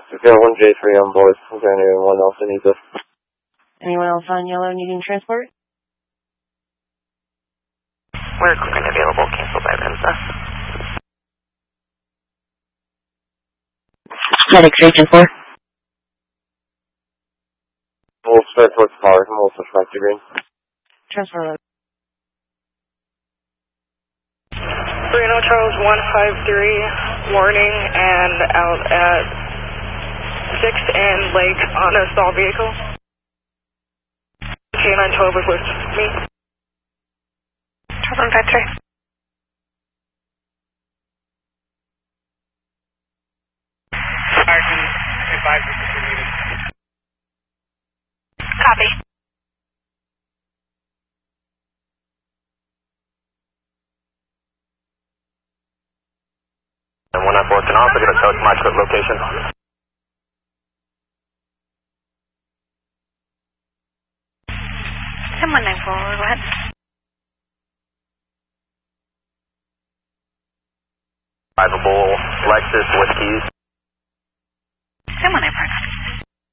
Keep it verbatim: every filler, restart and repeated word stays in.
We've got one J three on board. Is there anyone else that needs us? Anyone else on yellow needing transport? We're equipment available, canceled by Venza. Medic Region four. We'll start towards power, and we'll switch back to green. Transfer load. Reno Charles one five three, warning and out at sixth and Lake on a stall vehicle. K nine twelve is with me. twelve one five three. Copy. And one nine four can also get a tow to my trip location. And one nine four, go ahead. Drivable Lexus with keys.